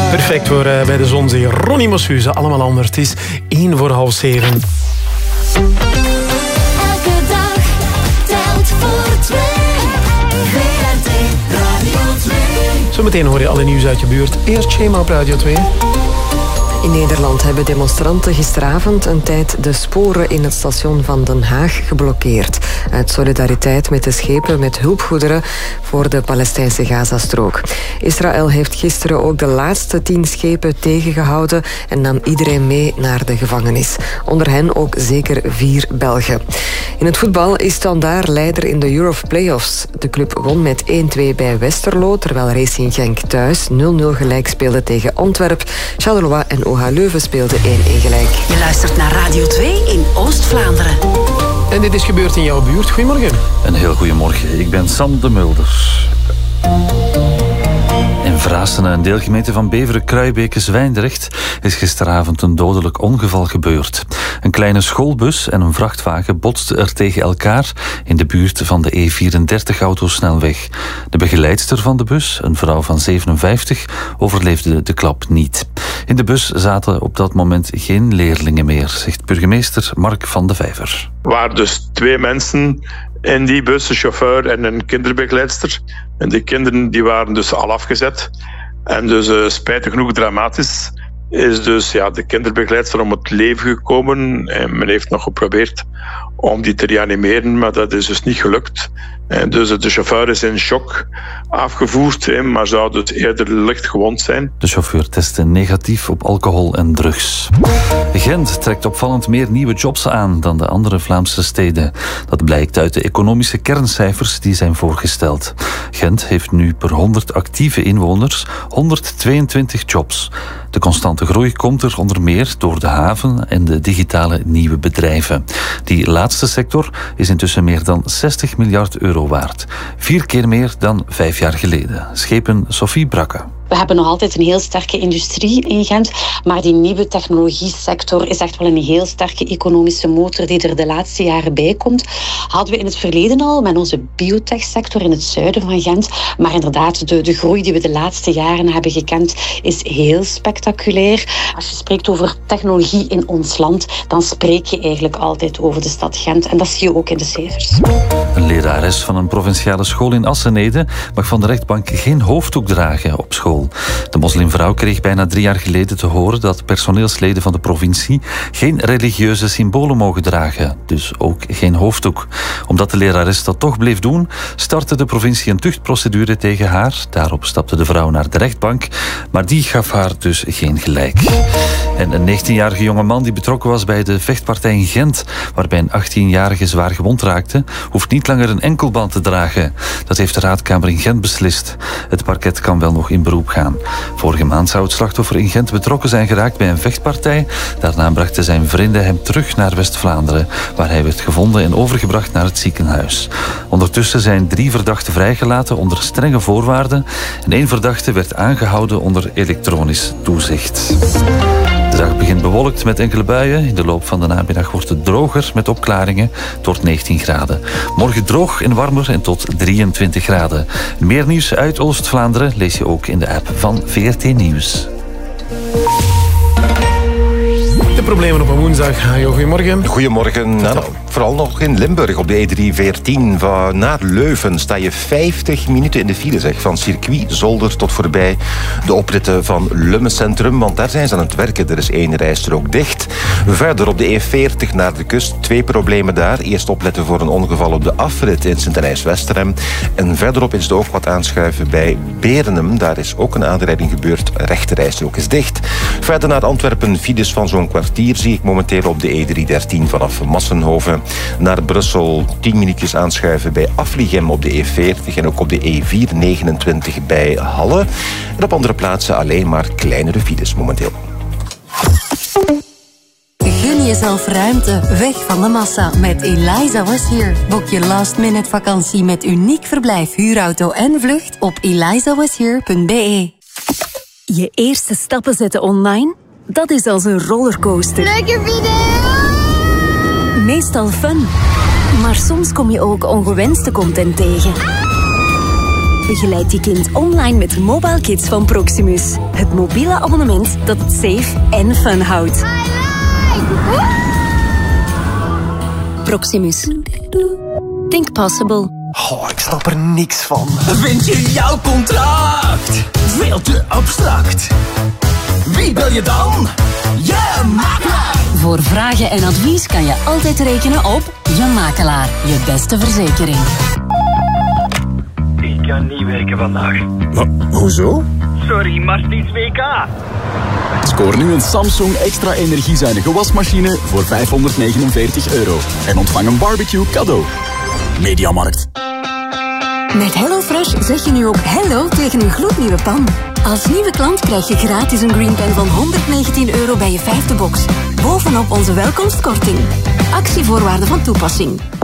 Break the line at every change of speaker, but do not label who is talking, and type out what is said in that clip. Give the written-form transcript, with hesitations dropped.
Perfect voor bij de Zonzee. Ronnie Moshuze, allemaal anders. Het is 6:01.
Elke dag telt voor 2. VRT Radio 2.
Zometeen hoor je alle nieuws uit je buurt. Eerst Shema op Radio 2.
In Nederland hebben demonstranten gisteravond een tijd de sporen in het station van Den Haag geblokkeerd. Uit solidariteit met de schepen met hulpgoederen voor de Palestijnse Gazastrook. Israël heeft gisteren ook de laatste 10 schepen tegengehouden en nam iedereen mee naar de gevangenis. Onder hen ook zeker 4 Belgen. In het voetbal is Standaard leider in de Europe Playoffs. De club won met 1-2 bij Westerlo, terwijl Racing Genk thuis 0-0 gelijk speelde tegen Antwerp. Charleroi en OH Leuven speelden 1-1 gelijk.
Je luistert naar Radio 2 in Oost-Vlaanderen.
En dit is gebeurd in jouw buurt. Goedemorgen.
Een heel goedemorgen. Ik ben Sam de Mulder. In Vraassenen, een deelgemeente van Beveren-Kruibeke-Zwijndrecht, is gisteravond een dodelijk ongeval gebeurd. Een kleine schoolbus en een vrachtwagen botsten er tegen elkaar in de buurt van de E34-autosnelweg. De begeleidster van de bus, een vrouw van 57, overleefde de klap niet. In de bus zaten op dat moment geen leerlingen meer, zegt burgemeester Mark van de Vijver.
Er waren dus 2 mensen in die bus, een chauffeur en een kinderbegeleidster. En die kinderen die waren dus al afgezet. En dus spijtig genoeg dramatisch is dus de kinderbegeleidster om het leven gekomen. En men heeft nog geprobeerd om die te reanimeren, maar dat is dus niet gelukt. En dus de chauffeur is in shock afgevoerd, maar zou dus eerder licht gewond zijn.
De chauffeur testte negatief op alcohol en drugs. Gent trekt opvallend meer nieuwe jobs aan dan de andere Vlaamse steden. Dat blijkt uit de economische kerncijfers die zijn voorgesteld. Gent heeft nu per 100 actieve inwoners 122 jobs. De constante groei komt er onder meer door de haven en de digitale nieuwe bedrijven. Die laatste sector is intussen meer dan 60 miljard euro waard. 4 keer meer dan 5 jaar geleden. Schepen Sophie Brakke.
We hebben nog altijd een heel sterke industrie in Gent, maar die nieuwe technologiesector is echt wel een heel sterke economische motor die er de laatste jaren bij komt. Hadden we in het verleden al met onze biotechsector in het zuiden van Gent, maar inderdaad de groei die we de laatste jaren hebben gekend is heel spectaculair. Als je spreekt over technologie in ons land, dan spreek je eigenlijk altijd over de stad Gent en dat zie je ook in de cijfers.
Een lerares van een provinciale school in Assenede mag van de rechtbank geen hoofddoek dragen op school. De moslimvrouw kreeg bijna 3 jaar geleden te horen dat personeelsleden van de provincie geen religieuze symbolen mogen dragen, dus ook geen hoofddoek. Omdat de lerares dat toch bleef doen, startte de provincie een tuchtprocedure tegen haar. Daarop stapte de vrouw naar de rechtbank, maar die gaf haar dus geen gelijk. En een 19-jarige jongeman die betrokken was bij de vechtpartij in Gent, waarbij een 18-jarige zwaar gewond raakte, hoeft niet langer een enkelband te dragen. Dat heeft de raadkamer in Gent beslist. Het parket kan wel nog in beroep gaan. Vorige maand zou het slachtoffer in Gent betrokken zijn geraakt bij een vechtpartij. Daarna brachten zijn vrienden hem terug naar West-Vlaanderen, waar hij werd gevonden en overgebracht naar het ziekenhuis. Ondertussen zijn 3 verdachten vrijgelaten onder strenge voorwaarden en 1 verdachte werd aangehouden onder elektronisch toezicht. De dag begint bewolkt met enkele buien. In de loop van de namiddag wordt het droger met opklaringen tot 19 graden. Morgen droog en warmer en tot 23 graden. Meer nieuws uit Oost-Vlaanderen lees je ook in de app van VRT Nieuws.
De problemen op een woensdag. Hajo, goedemorgen.
Goedemorgen. Nou, vooral nog in Limburg op de E314 van naar Leuven sta je 50 minuten in de file, zeg. Van circuit Zolder tot voorbij de opritten van Lummen Centrum, want daar zijn ze aan het werken. Er is 1 rijstrook dicht. Verder op de E40 naar de kust 2 problemen daar. Eerst opletten voor een ongeval op de afrit in Sint-Anijs-Westerhem. En verderop is het ook wat aanschuiven bij Berenem. Daar is ook een aanrijding gebeurd. Rechte rijstrook is dicht. Verder naar Antwerpen files van zo'n kwartier zie ik momenteel op de E313 vanaf Massenhoven. Naar Brussel 10 minuutjes aanschuiven bij Afligem op de E40 en ook op de E429 bij Halle. En op andere plaatsen alleen maar kleinere files momenteel.
Gun jezelf ruimte, weg van de massa met Eliza Was Here. Boek je last-minute vakantie met uniek verblijf, huurauto en vlucht op elizawashere.be.
Je eerste stappen zetten online? Dat is als een rollercoaster.
Leuke video!
Meestal fun. Maar soms kom je ook ongewenste content tegen. Begeleid je kind online met Mobile Kids van Proximus. Het mobiele abonnement dat het safe en fun houdt. Proximus. Think possible.
Oh, ik snap er niks van.
Vind je jouw contract veel te abstract? Wie bel je dan? Je makelaar!
Voor vragen en advies kan je altijd rekenen op Je Makelaar, je beste verzekering.
Ik kan niet werken vandaag.
Maar, hoezo?
Sorry, maar het is WK.
Scoor nu een Samsung extra energiezuinige wasmachine voor €549 en ontvang een barbecue cadeau. Mediamarkt.
Met HelloFresh zeg je nu ook hello tegen een gloednieuwe pan. Als nieuwe klant krijg je gratis een Green Pan van €119 bij je 5e box. Bovenop onze welkomstkorting. Actievoorwaarden van toepassing.